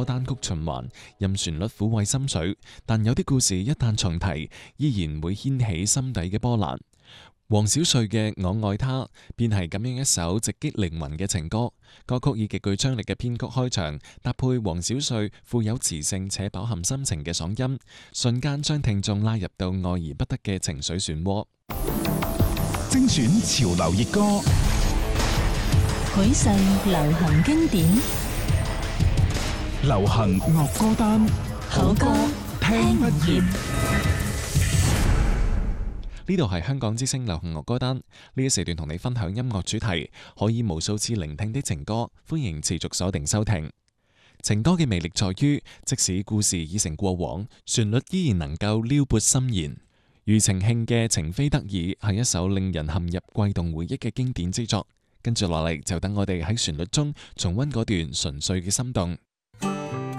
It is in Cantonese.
單曲循環，任旋律撫慰心水，但有啲故事一旦重提，依然會掀起心底嘅波瀾。黃小帥嘅《我愛他》便係咁樣一首直擊靈魂嘅情歌。歌曲以極具張力嘅編曲開場，搭配黃小帥富有磁性且飽含心情嘅嗓音，瞬間將聽眾拉入到愛而不得嘅情緒漩渦。 精選潮流熱歌， 許世流行經典， 流行樂歌單， 好歌聽不厭。 呢度係香港之聲流行樂歌單，呢一時段同你分享音樂主題，可以無數次聆聽的情歌，歡迎持續鎖定收聽。情歌嘅魅力在於，即使故事已成過往，旋律依然能夠撩撥心弦。庾澄慶嘅《情非得已》係一首令人陷入悸動回憶嘅經典之作，跟住落嚟就等我哋喺旋律中重溫嗰段純粹嘅心動。